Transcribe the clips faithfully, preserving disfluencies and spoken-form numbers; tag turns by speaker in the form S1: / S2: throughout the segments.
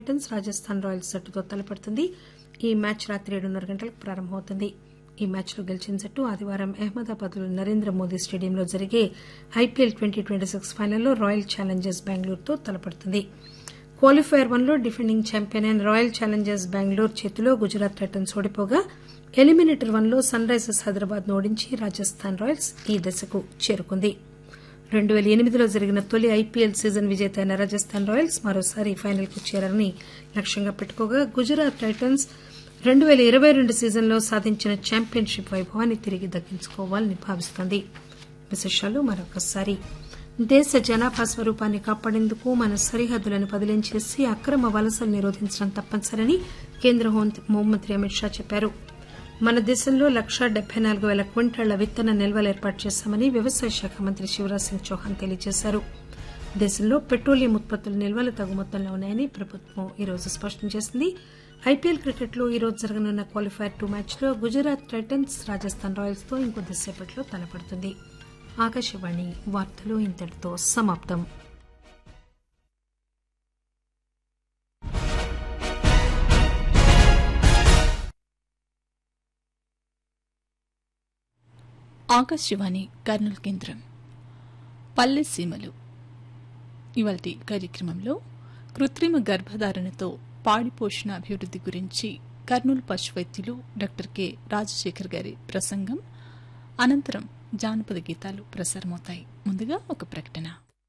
S1: Titans Rajasthan Royals జట్టుతో తలపడుతుంది. ఈ మ్యాచ్ రాత్రి ఏడున్నర గంటలకు ప్రారంభమవుతుంది. ఈ మ్యాచ్లో గెలిచిన జట్టు ఆదివారం అహ్మదాబాద్లోని నరేంద్ర మోదీ స్టేడియంలో జరిగే ఐపీఎల్ ట్వంటీ ట్వంటీ సిక్స్ ఫైనల్లో రాయల్ ఛాలెంజర్స్ బెంగళూరుతో తలపడుతుంది. క్వాలిఫైయర్ వన్లో డిఫెండింగ్ ఛాంపియన్ అయిన రాయల్ ఛాలెంజర్స్ బెంగళూరు చేతిలో గుజరాత్ టైటన్స్ ఓడిపోగా ఎలిమినేటర్ వన్లో సన్ రైజర్స్ హైదరాబాద్ ను ఓడించి రాజస్థాన్ రాయల్స్ ఈ దశకు చేరుకుంది. రెండు పేల ఎనిమిదిలో జరిగిన తొలి ఐపీఎల్ సీజన్ విజేత అయిన రాజస్థాన్ రాయల్స్ మరోసారి ఫైనల్కు చేరాలని లక్ష్యంగా పెట్టుకోగా గుజరాత్ టైటన్స్ రెండు పేల ఇరవై రెండు సీజన్లో సాధించిన ఛాంపియన్షిప్ వైభవాన్ని తిరిగి దక్కించుకోవాలని భావిస్తోంది. విశేషాలు మరొకసారి దేశ జనాభా స్వరూపాన్ని కాపాడేందుకు మన సరిహద్దులను బదిలీం చేసి అక్రమ వలసలు నిరోధించడం తప్పనిసరని కేంద్ర హోంమంత్రి అమిత్ షా చెప్పారు. మన దేశంలో లక్షా డెబ్బై నాలుగు పేల క్వింటాళ్ల విత్తన నిల్వలు ఏర్పాటు చేశామని వ్యవసాయ శాఖ మంత్రి శివరాజ్ సింగ్ చౌహాన్ తెలియజేశారు. దేశంలో పెట్రోలియం ఉత్పత్తుల నిల్వలు తగు మొత్తంలో ఉన్నాయని ప్రభుత్వం ఈరోజు స్పష్టం చేసింది. ఐపీఎల్ క్రికెట్లో ఈరోజు జరగనున్న క్వాలిఫైర్ టూ మ్యాచ్లో గుజరాత్ టైటన్స్ రాజస్థాన్ రాయల్స్ తో ఇంకొద్దిసేపట్లో తలపడుతుంది. ఆకాశవాణి వార్తలు ఇంతటితో సమాప్తం.
S2: ఆకాశవాణి కర్నూలు కేంద్రం పల్లె సీమలు ఇవాల్టి కార్యక్రమంలో కృత్రిమ గర్భధారణతో పాడి పోషణ అభివృద్ది గురించి కర్నూలు పశు వైద్యులు డాక్టర్ కె రాజశేఖర్ గారి ప్రసంగం అనంతరం జానపద గీతాలు ప్రసారమవుతాయి. ముందుగా ఒక ప్రకటన.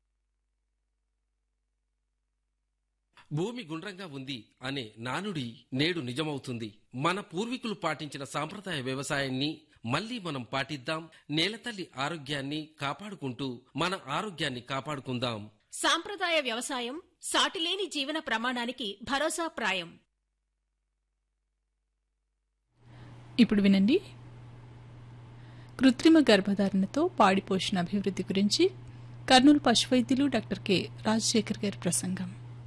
S3: భూమి గుండ్రంగా ఉంది అనే నానుడి నేడు నిజమవుతుంది. మన పూర్వీకులు పాటించిన సాంప్రదాయ వ్యవసాయాన్ని మళ్లీ మనం పాటిద్దాం. నేలతల్లి ఆరోగ్యాన్ని కాపాడుకుంటూ మన ఆరోగ్యాన్ని కాపాడుకుందాం.
S4: సాంప్రదాయ వ్యవసాయం సాటిలేని జీవన ప్రమాణానికి భరోసా ప్రాయం.
S2: ఇప్పుడు వినండి, కృత్రిమ గర్భధారణతో పాడి పోషణ అభివృద్ది గురించి కర్నూలు పశువైద్యులు డాక్టర్ కె రాజశేఖర్ గారి ప్రసంగం.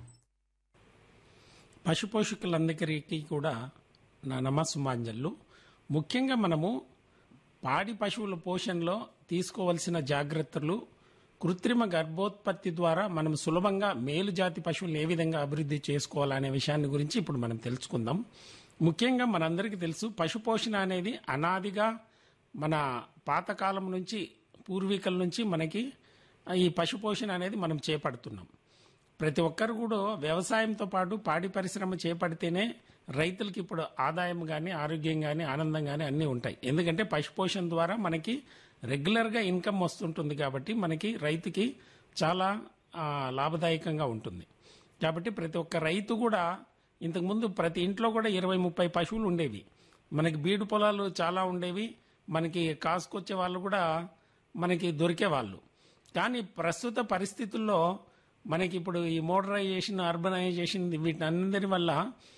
S5: పశుపోషకులందరికీ కూడా నా నమస్సుమాంజలు. ముఖ్యంగా మనము పాడి పశువుల పోషణలో తీసుకోవలసిన జాగ్రత్తలు, కృత్రిమ గర్భోత్పత్తి ద్వారా మనం సులభంగా మేలు జాతి పశువులను ఏ విధంగా అభివృద్ధి చేసుకోవాలనే విషయాన్ని గురించి ఇప్పుడు మనం తెలుసుకుందాం. ముఖ్యంగా మనందరికీ తెలుసు, పశుపోషణ అనేది అనాదిగా మన పాతకాలం నుంచి పూర్వీకుల నుంచి మనకి ఈ పశుపోషణ అనేది మనం చేపడుతున్నాం. ప్రతి ఒక్కరు కూడా వ్యవసాయంతో పాటు పాడి పరిశ్రమ చేపడితేనే రైతులకి ఇప్పుడు ఆదాయం కానీ ఆరోగ్యం కానీ ఆనందం కానీ అన్నీ ఉంటాయి. ఎందుకంటే పశుపోషణ ద్వారా మనకి రెగ్యులర్గా ఇన్కమ్ వస్తుంటుంది కాబట్టి మనకి రైతుకి చాలా లాభదాయకంగా ఉంటుంది. కాబట్టి ప్రతి ఒక్క రైతు కూడా ఇంతకుముందు ప్రతి ఇంట్లో కూడా ఇరవై ముప్పై పశువులు ఉండేవి. మనకి బీడు పొలాలు చాలా ఉండేవి. మనకి కాసుకొచ్చే వాళ్ళు కూడా మనకి దొరికేవాళ్ళు. కానీ ప్రస్తుత పరిస్థితుల్లో మనకి ఇప్పుడు ఈ మోడరైజేషన్, అర్బనైజేషన్ వీటన్నిటి వల్ల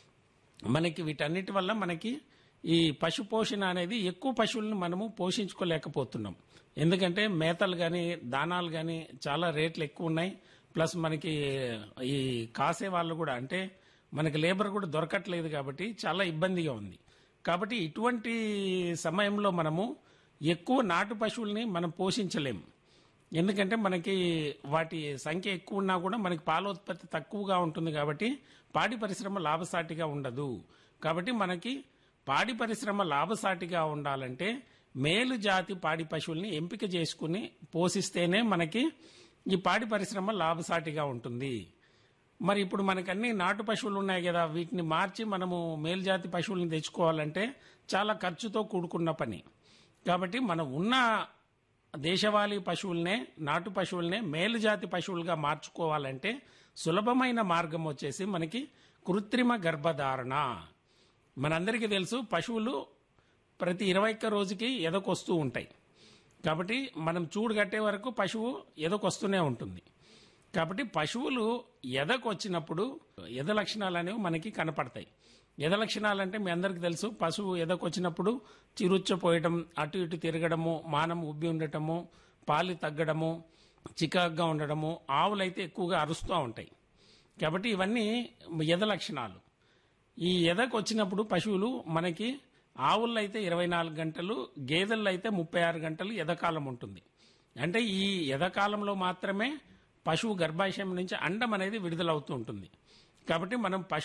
S5: మనకి వీటన్నిటి వల్ల మనకి ఈ పశు పోషణ అనేది ఎక్కువ పశువులను మనము పోషించుకోలేకపోతున్నాం. ఎందుకంటే మేతలు కానీ దానాలు కానీ చాలా రేట్లు ఎక్కువ ఉన్నాయి. ప్లస్ మనకి ఈ కాసే వాళ్ళు కూడా అంటే మనకి లేబర్ కూడా దొరకట్లేదు కాబట్టి చాలా ఇబ్బందిగా ఉంది. కాబట్టి ఇటువంటి సమయంలో మనము ఎక్కువ నాటు పశువుల్ని మనం పోషించలేము. ఎందుకంటే మనకి వాటి సంఖ్య ఎక్కువ ఉన్నా కూడా మనకి పాలోత్పత్తి తక్కువగా ఉంటుంది కాబట్టి పాడి పరిశ్రమ లాభసాటిగా ఉండదు. కాబట్టి మనకి పాడి పరిశ్రమ లాభసాటిగా ఉండాలంటే మేలు జాతి పాడి పశువుల్ని ఎంపిక చేసుకుని పోషిస్తేనే మనకి ఈ పాడి పరిశ్రమ లాభసాటిగా ఉంటుంది. మరి ఇప్పుడు మనకు అన్ని నాటు పశువులు ఉన్నాయి కదా, వీటిని మార్చి మనము మేలుజాతి పశువులను తెచ్చుకోవాలంటే చాలా ఖర్చుతో కూడుకున్న పని. కాబట్టి మనం ఉన్న దేశవాళీ పశువులనే, నాటు పశువులనే మేలుజాతి పశువులుగా మార్చుకోవాలంటే సులభమైన మార్గం వచ్చేసి మనకి కృత్రిమ గర్భధారణ. మనందరికీ తెలుసు, పశువులు ప్రతి ఇరవై ఒక్క రోజుకి ఎదకొస్తూ ఉంటాయి. కాబట్టి మనం చూడు కట్టే వరకు పశువు ఎదకొస్తూనే ఉంటుంది. కాబట్టి పశువులు ఎదకొచ్చినప్పుడు ఎద లక్షణాలు అనేవి మనకి కనపడతాయి. ఎద లక్షణాలు అంటే మీ అందరికీ తెలుసు, పశువు ఎదకొచ్చినప్పుడు చిరుచ్చపోయడం, అటు ఇటు తిరగడము, మానం ఉబ్బి ఉండటము, పాలు తగ్గడము, చికాగ్గా ఉండడము, ఆవులైతే ఎక్కువగా అరుస్తూ ఉంటాయి. కాబట్టి ఇవన్నీ ఎద లక్షణాలు. ఈ ఎదకు వచ్చినప్పుడు పశువులు మనకి ఆవుల్లో అయితే ఇరవై నాలుగు గంటలు, గేదెల్లో అయితే ముప్పై ఆరు గంటలు ఎదకాలం ఉంటుంది. అంటే ఈ ఎదకాలంలో మాత్రమే పశువు గర్భాశయం నుంచి అండం అనేది విడుదలవుతూ ఉంటుంది. కాబట్టి మనం పశు